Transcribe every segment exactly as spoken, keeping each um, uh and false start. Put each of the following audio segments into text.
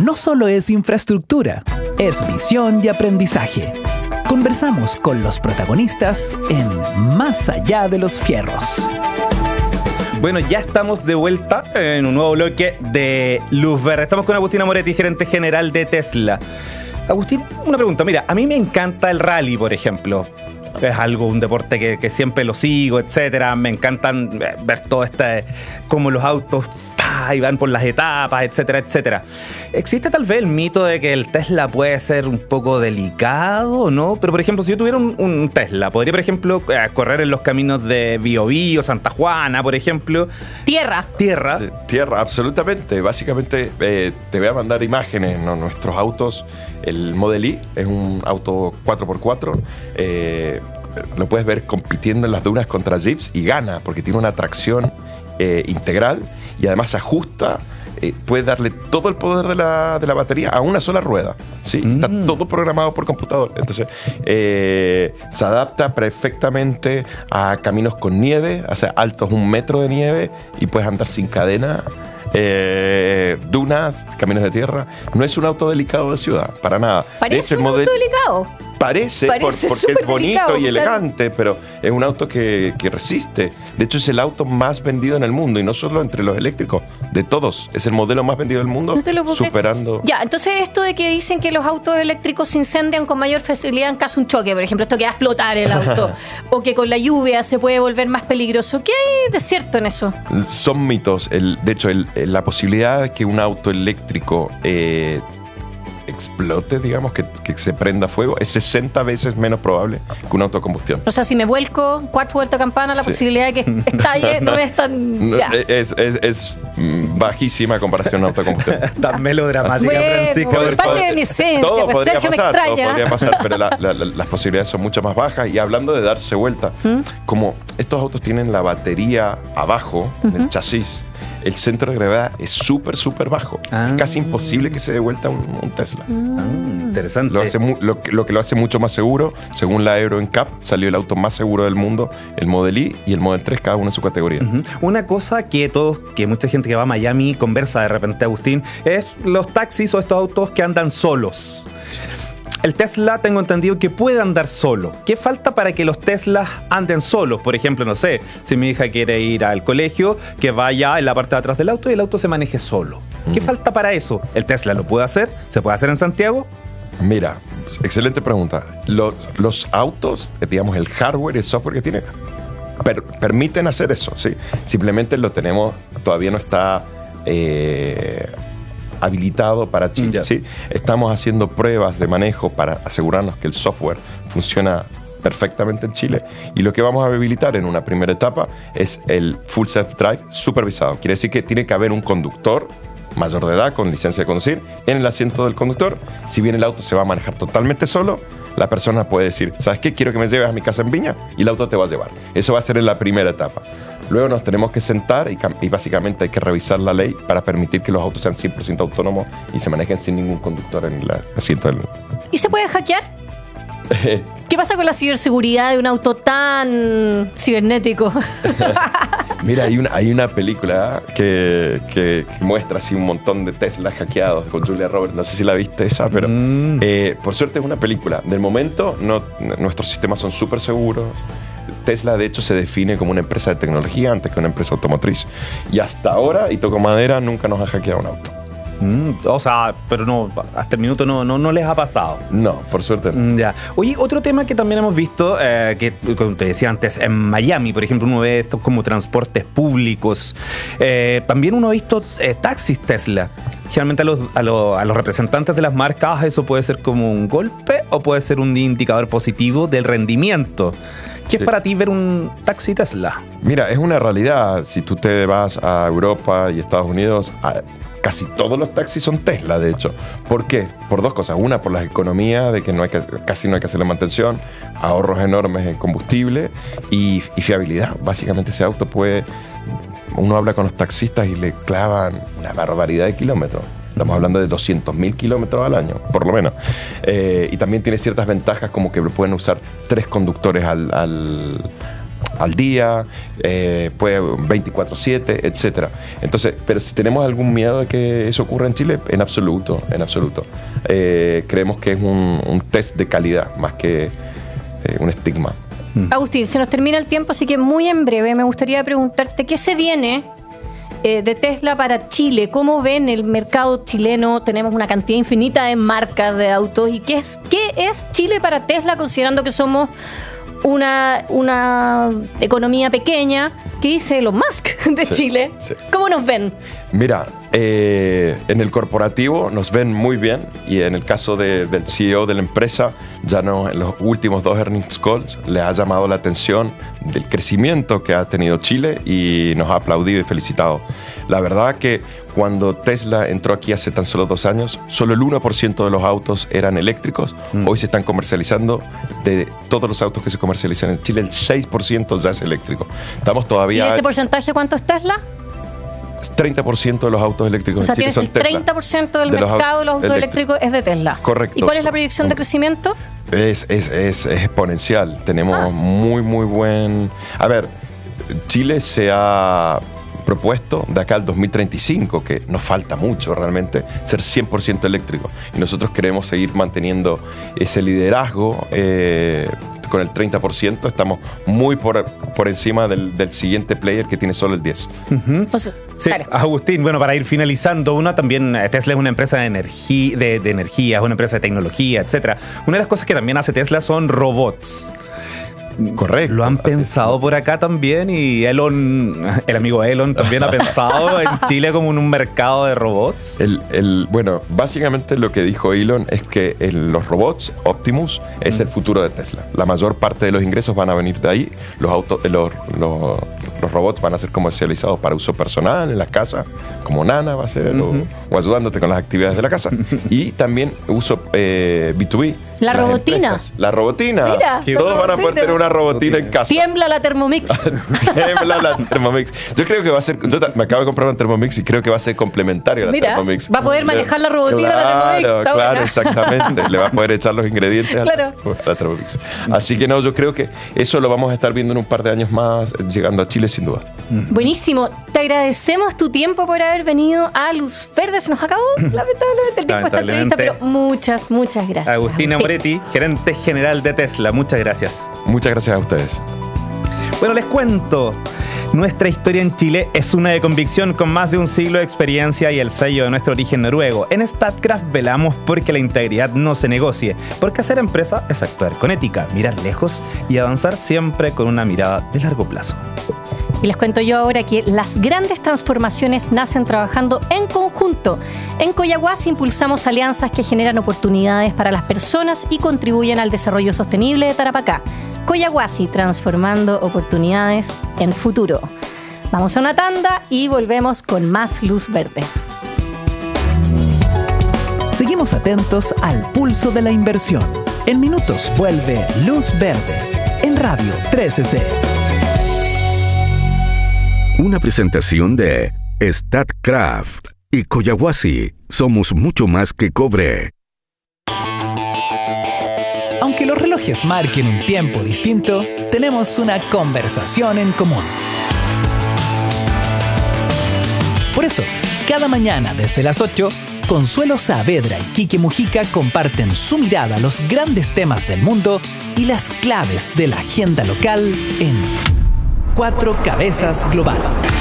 no solo es infraestructura, es visión y aprendizaje. Conversamos con los protagonistas en Más allá de los fierros. Bueno, ya estamos de vuelta en un nuevo bloque de Luz Verde. Estamos con Agustín Amoretti, gerente general de Tesla. Agustín, una pregunta. Mira, a mí me encanta el rally, por ejemplo. Es algo, un deporte que, que siempre lo sigo, etcétera. Me encantan ver todo este, cómo los autos ¡pah! Y van por las etapas, etcétera, etcétera. ¿Existe tal vez el mito de que el Tesla puede ser un poco delicado, no? Pero, por ejemplo, si yo tuviera un, un Tesla, podría, por ejemplo, eh, correr en los caminos de Biobío, Santa Juana, por ejemplo. Tierra. Tierra. Sí, tierra, absolutamente. Básicamente, eh, te voy a mandar imágenes, ¿no? Nuestros autos, el Model I es un auto cuatro por cuatro. Eh, lo puedes ver compitiendo en las dunas contra Jeeps y gana, porque tiene una tracción eh, integral y además se ajusta. Eh, puedes darle todo el poder de la, de la batería a una sola rueda, ¿sí? Mm. Está todo programado por computador. Entonces, eh, se adapta perfectamente a caminos con nieve, o sea, altos un metro de nieve, y puedes andar sin cadena. Eh, dunas, caminos de tierra. No es un auto delicado de ciudad, para nada. Parece es un model... auto delicado. Parece, Parece por, porque es bonito delicado, y elegante, claro. Pero es un auto que, que resiste. De hecho, es el auto más vendido en el mundo, y no solo entre los eléctricos, de todos. Es el modelo más vendido del mundo, no superando... Ya, entonces esto de que dicen que los autos eléctricos se incendian con mayor facilidad en caso de un choque, por ejemplo, esto que va a explotar el auto, o que con la lluvia se puede volver más peligroso. ¿Qué hay de cierto en eso? Son mitos. El, de hecho, el, la posibilidad de que un auto eléctrico... Eh, explote, digamos, que, que se prenda fuego, es sesenta veces menos probable que un auto de combustión. O sea, si me vuelco cuatro vueltas campana, la sí. posibilidad de que estalle no, no es tan... No, es, es, es bajísima en comparación a un auto de combustión. Tan melodramática, bueno, Francisca. Por parte de mi esencia, todo pues podría Sergio pasar, me extraña. todo podría pasar, pero la, la, la, las posibilidades son mucho más bajas. Y hablando de darse vuelta, ¿Mm? como estos autos tienen la batería abajo, uh-huh. en el chasis, el centro de gravedad es súper, súper bajo. Ah. Es casi imposible que se dé vuelta un, un Tesla. Ah, interesante. Lo, hace mu- lo, lo que lo hace mucho más seguro, según la Euro N C A P, salió el auto más seguro del mundo, el Model I y el Model tres, cada uno en su categoría. Uh-huh. Una cosa que todos, que mucha gente que va a Miami conversa de repente, Agustín, es los taxis o estos autos que andan solos. El Tesla, tengo entendido que puede andar solo. ¿Qué falta para que los Teslas anden solos? Por ejemplo, no sé, si mi hija quiere ir al colegio, que vaya en la parte de atrás del auto y el auto se maneje solo. ¿Qué mm. falta para eso? ¿El Tesla lo puede hacer? ¿Se puede hacer en Santiago? Mira, excelente pregunta. Los, los autos, digamos, el hardware y el software que tienen, per, permiten hacer eso, ¿sí? Simplemente lo tenemos, todavía no está... Eh, habilitado para Chile, ¿sí? Estamos haciendo pruebas de manejo para asegurarnos que el software funciona perfectamente en Chile, y lo que vamos a habilitar en una primera etapa es el Full Self Drive supervisado. Quiere decir que tiene que haber un conductor mayor de edad con licencia de conducir en el asiento del conductor. Si bien el auto se va a manejar totalmente solo, la persona puede decir, ¿sabes qué? Quiero que me lleves a mi casa en Viña, y el auto te va a llevar. Eso va a ser en la primera etapa. Luego nos tenemos que sentar y, y básicamente hay que revisar la ley para permitir que los autos sean cien por ciento autónomos y se manejen sin ningún conductor en el asiento del... ¿Y se puede hackear? ¿Qué pasa con la ciberseguridad de un auto tan cibernético? Mira, hay una, hay una película que, que, que muestra así un montón de Teslas hackeados con Julia Roberts. No sé si la viste esa, pero mm. eh, por suerte es una película. Del momento, no, nuestros sistemas son súper seguros. Tesla, de hecho, se define como una empresa de tecnología antes que una empresa automotriz. Y hasta ahora, y toco madera, nunca nos ha hackeado un auto. Mm, o sea, pero no, hasta el minuto no, no, no les ha pasado. No, por suerte no. Mm, ya. Oye, otro tema que también hemos visto, eh, que como te decía antes, en Miami, por ejemplo, uno ve estos como transportes públicos. Eh, también uno ha visto eh, taxis Tesla. Generalmente a los, a, los, a los representantes de las marcas eso puede ser como un golpe o puede ser un indicador positivo del rendimiento. ¿Qué sí. es para ti ver un taxi Tesla? Mira, es una realidad. Si tú te vas a Europa y Estados Unidos, a, casi todos los taxis son Tesla, de hecho. ¿Por qué? Por dos cosas. Una, por la economía, de que no hay que, casi no hay que hacerle mantención, ahorros enormes en combustible y, y fiabilidad. Básicamente ese auto puede... Uno habla con los taxistas y le clavan una barbaridad de kilómetros. Estamos hablando de doscientos mil kilómetros al año, por lo menos. Eh, y también tiene ciertas ventajas como que pueden usar tres conductores al, al, al día, eh, puede veinticuatro siete, etcétera. Entonces, pero si tenemos algún miedo de que eso ocurra en Chile, en absoluto, en absoluto. Eh, creemos que es un, un test de calidad más que eh, un estigma. Agustín, se nos termina el tiempo, así que muy en breve me gustaría preguntarte qué se viene eh, de Tesla para Chile. ¿Cómo ven el mercado chileno? Tenemos una cantidad infinita de marcas de autos. ¿Y qué es, qué es Chile para Tesla, considerando que somos una, una economía pequeña? ¿Qué dice Elon Musk de sí, Chile? Sí. ¿Cómo nos ven? Mira, eh, en el corporativo nos ven muy bien, y en el caso de, del C E O de la empresa, ya no, en los últimos dos earnings calls le ha llamado la atención del crecimiento que ha tenido Chile y nos ha aplaudido y felicitado. La verdad que cuando Tesla entró aquí hace tan solo dos años, solo el uno por ciento de los autos eran eléctricos. Mm. Hoy se están comercializando, de todos los autos que se comercializan en Chile, el seis por ciento ya es eléctrico. Estamos todavía... ¿Y ese porcentaje cuánto es Tesla? treinta por ciento de los autos eléctricos o sea, en Chile son Tesla. treinta por ciento del de mercado de los autos eléctricos es de Tesla. Correcto. ¿Y cuál es la proyección de crecimiento? Es, es, es, es exponencial. Tenemos ah. muy, muy buen... A ver, Chile se ha propuesto de acá al dos mil treinta y cinco, que nos falta mucho realmente, ser cien por ciento eléctrico. Y nosotros queremos seguir manteniendo ese liderazgo eh, con el treinta por ciento. Estamos muy por, por encima del, del siguiente player, que tiene solo el diez por ciento. Uh-huh. Pues, sí, claro. Agustín, bueno, para ir finalizando, una también, Tesla es una empresa de, energía, de, de energía, es una empresa de tecnología, etcétera. Una de las cosas que también hace Tesla son robots. Correcto. Lo han pensado por acá también, y Elon, el amigo Elon, también ha pensado en Chile como en un mercado de robots. El, el, bueno, básicamente lo que dijo Elon es que el, los robots Optimus es mm. el futuro de Tesla. La mayor parte de los ingresos van a venir de ahí. Los, autos, los, los, los robots van a ser comercializados para uso personal en las casas, como Nana va a ser, uh-huh. o, o ayudándote con las actividades de la casa. Y también uso eh, B dos B. La robotina. Empresas. La robotina. Mira, todos van a poder tener una robotina en casa. Tiembla la Thermomix. Tiembla la Thermomix. Yo creo que va a ser... Yo me acabo de comprar una Thermomix y creo que va a ser complementario a la Mira, Thermomix. Va a poder manejar la robotina claro, de la Thermomix. Claro, claro, exactamente. Le va a poder echar los ingredientes claro. a la Thermomix. Así que no, yo creo que eso lo vamos a estar viendo en un par de años más, llegando a Chile sin duda. Buenísimo. Te agradecemos tu tiempo por haber venido a Luz Verde. Se nos acabó, lamentablemente, el tiempo de esta entrevista, pero muchas, muchas gracias. Agustina Moretti, gerente general de Tesla. Muchas gracias. Muchas gracias a ustedes. Bueno, les cuento. Nuestra historia en Chile es una de convicción, con más de un siglo de experiencia y el sello de nuestro origen noruego. En Statkraft velamos porque la integridad no se negocie, porque hacer empresa es actuar con ética, mirar lejos y avanzar siempre con una mirada de largo plazo. Y les cuento yo ahora que las grandes transformaciones nacen trabajando en conjunto. En Collahuasi impulsamos alianzas que generan oportunidades para las personas y contribuyen al desarrollo sostenible de Tarapacá. Collahuasi, transformando oportunidades en futuro. Vamos a una tanda y volvemos con más Luz Verde. Seguimos atentos al pulso de la inversión. En minutos vuelve Luz Verde en Radio trece C. Una presentación de Statkraft y Collahuasi. Somos mucho más que cobre. Aunque los relojes marquen un tiempo distinto, tenemos una conversación en común. Por eso, cada mañana desde las ocho, Consuelo Saavedra y Quique Mujica comparten su mirada a los grandes temas del mundo y las claves de la agenda local en Cuatro Cabezas Global.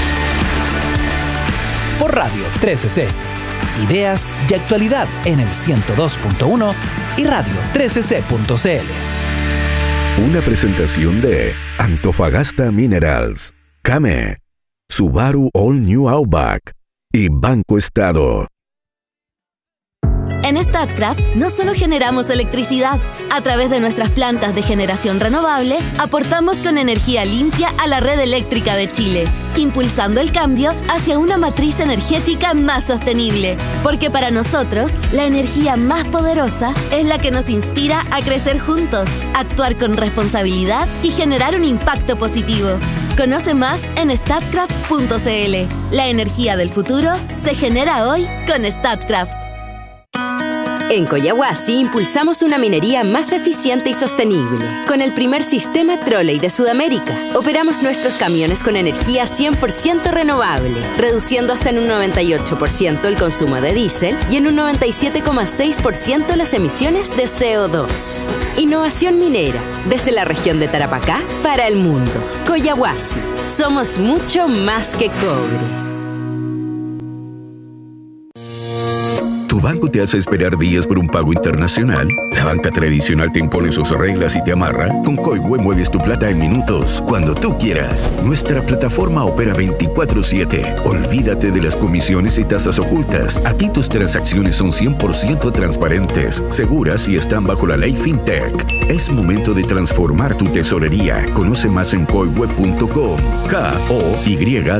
Por Radio trece C. Ideas y actualidad en el ciento dos punto uno y radio trece c punto c l. Una presentación de Antofagasta Minerals, Came, Subaru All New Outback y Banco Estado. En Statkraft no solo generamos electricidad. A través de nuestras plantas de generación renovable, aportamos con energía limpia a la red eléctrica de Chile, impulsando el cambio hacia una matriz energética más sostenible. Porque para nosotros, la energía más poderosa es la que nos inspira a crecer juntos, actuar con responsabilidad y generar un impacto positivo. Conoce más en statkraft punto c l. La energía del futuro se genera hoy con Statkraft. En Collahuasi impulsamos una minería más eficiente y sostenible. Con el primer sistema trolley de Sudamérica, operamos nuestros camiones con energía cien por ciento renovable, reduciendo hasta en un noventa y ocho por ciento el consumo de diésel y en un noventa y siete coma seis por ciento las emisiones de C O dos. Innovación minera, desde la región de Tarapacá para el mundo. Collahuasi, somos mucho más que cobre. ¿Tu banco te hace esperar días por un pago internacional? ¿La banca tradicional te impone sus reglas y te amarra? Con Coihue mueves tu plata en minutos, cuando tú quieras. Nuestra plataforma opera veinticuatro siete. Olvídate de las comisiones y tasas ocultas. Aquí tus transacciones son cien por ciento transparentes, seguras y están bajo la ley FinTech. Es momento de transformar tu tesorería. Conoce más en coihue punto com. K O Y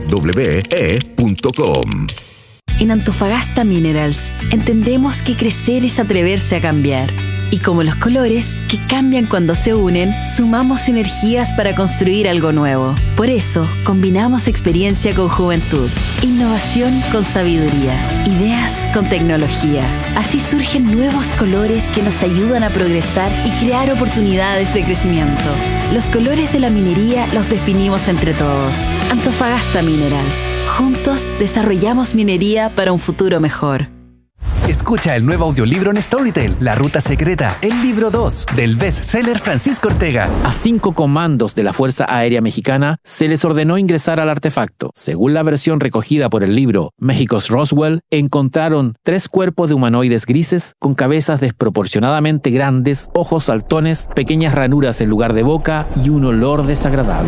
W E punto com. En Antofagasta Minerals entendemos que crecer es atreverse a cambiar. Y como los colores, que cambian cuando se unen, sumamos energías para construir algo nuevo. Por eso, combinamos experiencia con juventud, innovación con sabiduría, ideas con tecnología. Así surgen nuevos colores que nos ayudan a progresar y crear oportunidades de crecimiento. Los colores de la minería los definimos entre todos. Antofagasta Minerals. Juntos desarrollamos minería para un futuro mejor. Escucha el nuevo audiolibro en Storytel, La Ruta Secreta, el libro dos, del bestseller Francisco Ortega. A cinco comandos de la Fuerza Aérea Mexicana se les ordenó ingresar al artefacto. Según la versión recogida por el libro México's Roswell, encontraron tres cuerpos de humanoides grises con cabezas desproporcionadamente grandes, ojos saltones, pequeñas ranuras en lugar de boca y un olor desagradable.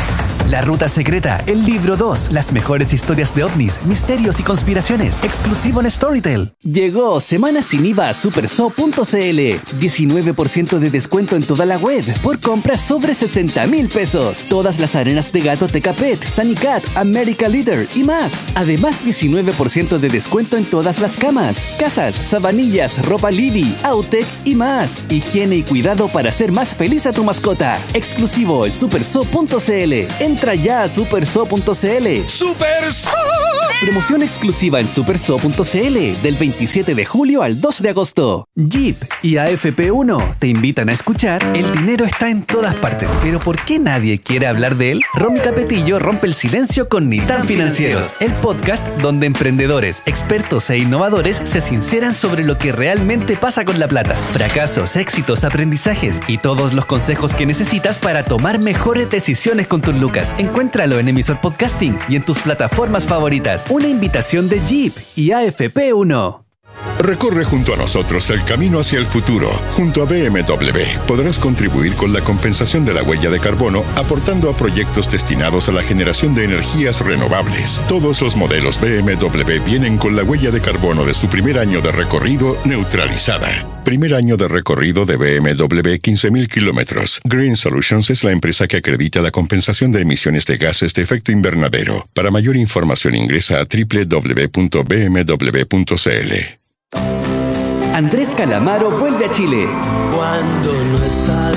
La Ruta Secreta, el libro dos, las mejores historias de ovnis, misterios y conspiraciones, exclusivo en Storytel. Llegó Semana Sin I V A a superso punto c l. diecinueve por ciento de descuento en toda la web por compras sobre sesenta mil pesos. Todas las arenas de gato Tecapet, Sanicat, America Leader y más. Además, diecinueve por ciento de descuento en todas las camas, casas, sabanillas, ropa Libby, Autec y más. Higiene y cuidado para hacer más feliz a tu mascota. Exclusivo en superso punto c l. Entra ya a superso punto c l. ¡Superso! Promoción exclusiva en superso punto c l del veintisiete de julio al dos de agosto. Jeep y A F P uno te invitan a escuchar El dinero está en todas partes, pero ¿por qué nadie quiere hablar de él? Romy Capetillo rompe el silencio con Ni tan Financieros, el podcast donde emprendedores, expertos e innovadores se sinceran sobre lo que realmente pasa con la plata. Fracasos, éxitos, aprendizajes y todos los consejos que necesitas para tomar mejores decisiones con tus lucas. Encuéntralo en Emisor Podcasting y en tus plataformas favoritas. Una invitación de Jeep y A F P uno. Recorre junto a nosotros el camino hacia el futuro. Junto a B M W podrás contribuir con la compensación de la huella de carbono aportando a proyectos destinados a la generación de energías renovables. Todos los modelos B M W vienen con la huella de carbono de su primer año de recorrido neutralizada. Primer año de recorrido de B M W quince mil kilómetros. Green Solutions es la empresa que acredita la compensación de emisiones de gases de efecto invernadero. Para mayor información ingresa a doble u doble u doble u punto b m w punto c l. Andrés Calamaro vuelve a Chile. Cuando no estás.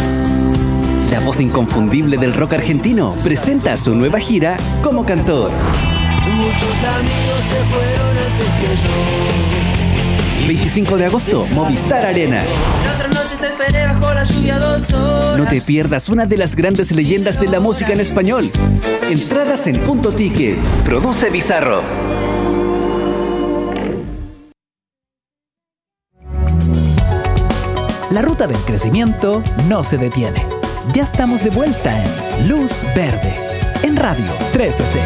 La voz inconfundible del rock argentino presenta su nueva gira como cantor. Muchos amigos se fueron antes que yo. veinticinco de agosto, Movistar Arena. La otra noche te esperé bajo la lluvia dos horas. No te pierdas una de las grandes leyendas de la música en español. Entradas en Punto Ticket. Produce Bizarro. La ruta del crecimiento no se detiene. Ya estamos de vuelta en Luz Verde, en Radio trece C.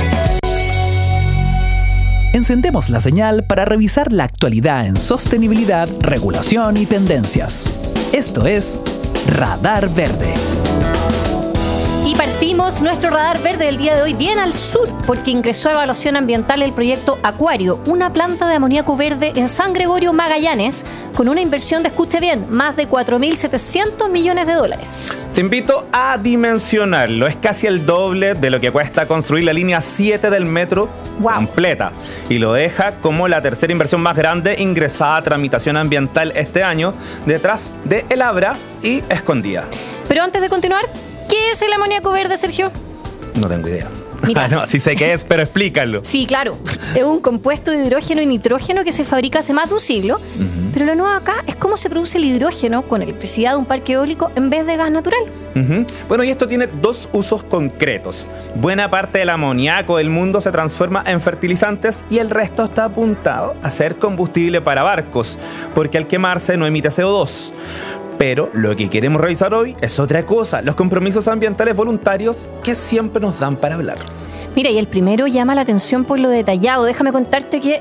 Encendemos la señal para revisar la actualidad en sostenibilidad, regulación y tendencias. Esto es Radar Verde. Y partimos nuestro radar verde del día de hoy bien al sur, porque ingresó a evaluación ambiental el proyecto Acuario, una planta de amoníaco verde en San Gregorio, Magallanes, con una inversión de, escuche bien, más de cuatro mil setecientos millones de dólares. Te invito a dimensionarlo. Es casi el doble de lo que cuesta construir la línea siete del metro wow. completa. Y lo deja como la tercera inversión más grande ingresada a tramitación ambiental este año, detrás de El Abra y Escondida. Pero antes de continuar, ¿qué es el amoníaco verde, Sergio? No tengo idea. Mira. Ah, no, sí sé qué es, pero explícalo. Sí, claro. Es un compuesto de hidrógeno y nitrógeno que se fabrica hace más de un siglo. Uh-huh. Pero lo nuevo acá es cómo se produce el hidrógeno con electricidad de un parque eólico en vez de gas natural. Uh-huh. Bueno, y esto tiene dos usos concretos. Buena parte del amoníaco del mundo se transforma en fertilizantes y el resto está apuntado a ser combustible para barcos, porque al quemarse no emite C O dos. Pero lo que queremos revisar hoy es otra cosa, los compromisos ambientales voluntarios que siempre nos dan para hablar. Mira, y el primero llama la atención por lo detallado. Déjame contarte que